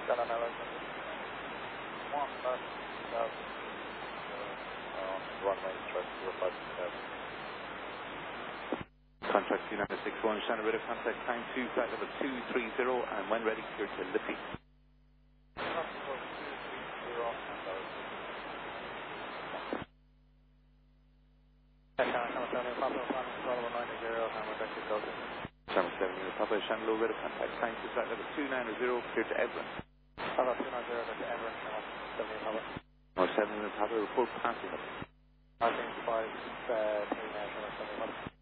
runway stroke 057. Contact United 61, Shannon Radar, contact time 2, flight level 230, and when ready, clear to Liffey. Channel 7 Unit Papa, Shannon Low Radar, contact time 2, flight level 290, clear to Everett. 7 Unit Papa, report passing.